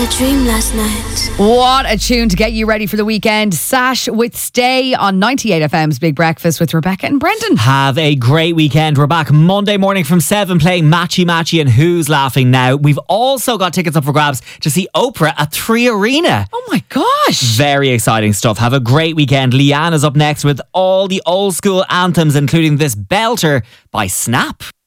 a dream last night. What a tune to get you ready for the weekend. Sash with Stay on 98 FM's Big Breakfast with Rebecca and Brendan. Have a great weekend. We're back Monday morning from 7 playing Matchy Matchy and Who's Laughing Now. We've also got tickets up for grabs to see Oprah at 3 Arena. Oh my gosh. Very exciting stuff. Have a great weekend. Leanne is up next with all the old school anthems, including this belter by Snap.